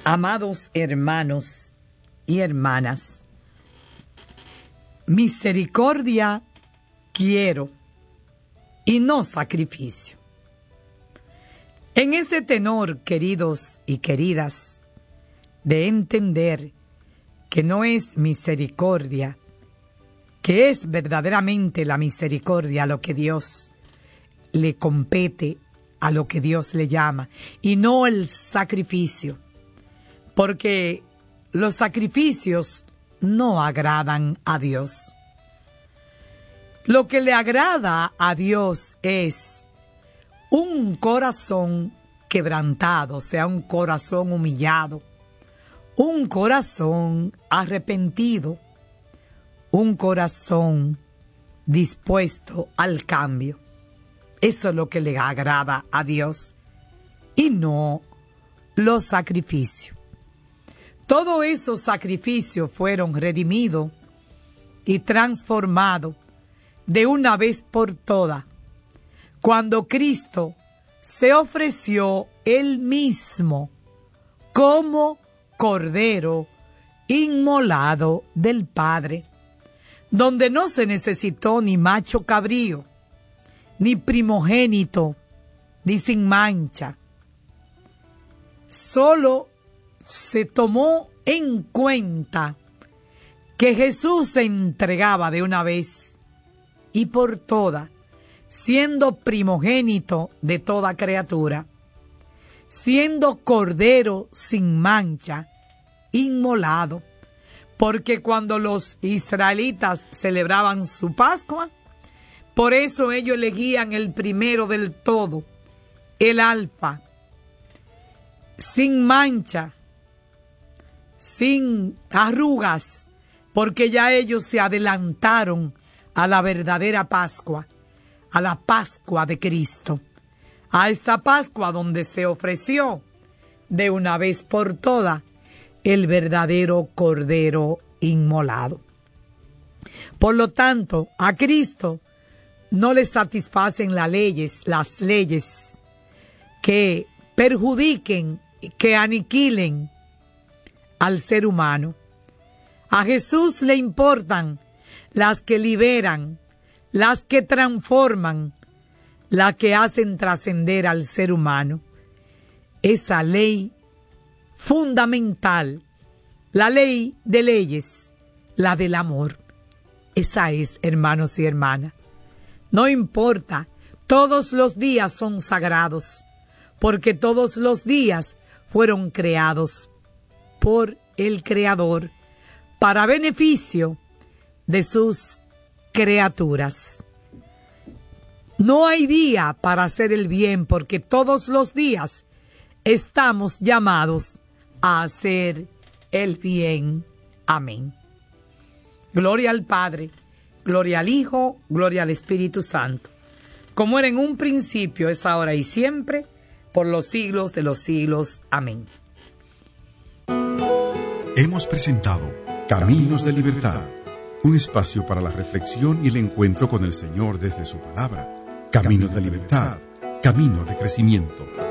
Amados hermanos y hermanas, misericordia quiero y no sacrificio. En ese tenor, queridos y queridas, de entender que no es misericordia, que es verdaderamente la misericordia lo que Dios le compete, a lo que Dios le llama, y no el sacrificio, porque los sacrificios no agradan a Dios. Lo que le agrada a Dios es un corazón quebrantado, o sea, un corazón humillado, un corazón arrepentido, un corazón dispuesto al cambio. Eso es lo que le agrada a Dios y no los sacrificios. Todos esos sacrificios fueron redimidos y transformados de una vez por todas cuando Cristo se ofreció Él mismo como Cordero inmolado del Padre, donde no se necesitó ni macho cabrío, ni primogénito, ni sin mancha. Solo se tomó en cuenta que Jesús se entregaba de una vez y por todas, siendo primogénito de toda criatura, siendo cordero sin mancha, inmolado, porque cuando los israelitas celebraban su Pascua, por eso ellos elegían el primero del todo, el alfa, sin mancha, sin arrugas, porque ya ellos se adelantaron a la verdadera Pascua, a la Pascua de Cristo, a esa Pascua donde se ofreció de una vez por todas el verdadero Cordero inmolado. Por lo tanto, a Cristo no le satisfacen las leyes que perjudiquen, que aniquilen al ser humano. A Jesús le importan las que liberan, las que transforman, las que hacen trascender al ser humano. Esa ley fundamental, la ley de leyes, la del amor. Esa es, hermanos y hermanas. No importa, todos los días son sagrados, porque todos los días fueron creados por el Creador para beneficio de sus criaturas. No hay día para hacer el bien, porque todos los días estamos llamados a hacer el bien. Amén. Gloria al Padre, gloria al Hijo, gloria al Espíritu Santo, como era en un principio, es ahora y siempre, por los siglos de los siglos. Amén. Hemos presentado Caminos de Libertad, un espacio para la reflexión y el encuentro con el Señor desde su palabra. Caminos de Libertad, caminos de crecimiento.